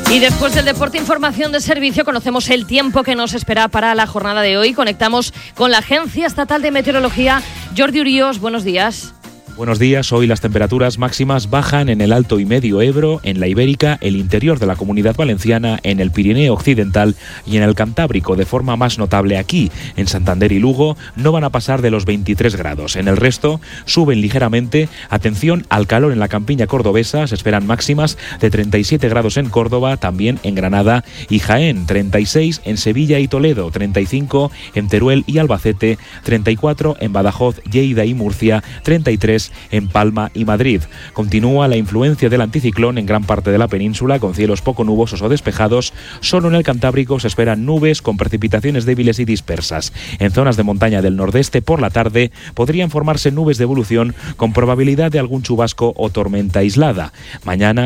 Y después del deporte, información de servicio, conocemos el tiempo que nos espera para la jornada de hoy. Conectamos con la Agencia Estatal de Meteorología. Jordi Urios, buenos días. Buenos días. Hoy las temperaturas máximas bajan en el Alto y Medio Ebro, en la Ibérica, el interior de la Comunidad Valenciana, en el Pirineo Occidental y en el Cantábrico. De forma más notable aquí, en Santander y Lugo, no van a pasar de los 23 grados. En el resto suben ligeramente. Atención al calor en la campiña cordobesa. Se esperan máximas de 37 grados en Córdoba, también en Granada y Jaén. 36 en Sevilla y Toledo. 35 en Teruel y Albacete. 34 en Badajoz, Lleida y Murcia. 33 en Palma y Madrid. Continúa la influencia del anticiclón en gran parte de la península, con cielos poco nubosos o despejados. Solo en el Cantábrico se esperan nubes con precipitaciones débiles y dispersas. En zonas de montaña del nordeste, por la tarde, podrían formarse nubes de evolución con probabilidad de algún chubasco o tormenta aislada. Mañana